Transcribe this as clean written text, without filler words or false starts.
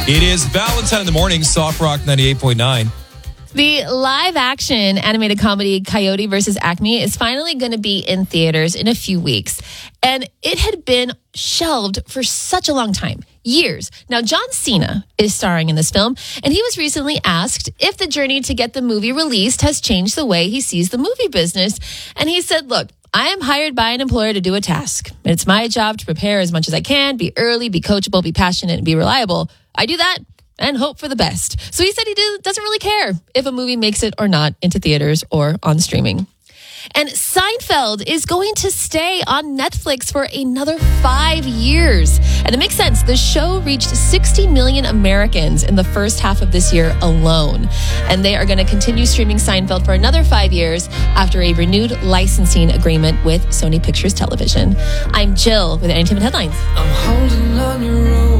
It is Valentine in the morning, Soft Rock 98.9. The live-action animated comedy Coyote vs. Acme is finally going to be in theaters in a few weeks. And it had been shelved for such a long time, years. Now, John Cena is starring in this film, and he was recently asked if the journey to get the movie released has changed the way he sees the movie business. And he said, look, I am hired by an employer to do a task. And it's my job to prepare as much as I can, be early, be coachable, be passionate, and be reliable. I do that and hope for the best. So he said he doesn't really care if a movie makes it or not into theaters or on streaming. And Seinfeld is going to stay on Netflix for another 5 years. And it makes sense. The show reached 60 million Americans in the first half of this year alone. And they are going to continue streaming Seinfeld for another 5 years after a renewed licensing agreement with Sony Pictures Television. I'm Jill with Entertainment Headlines. I'm holding on your road.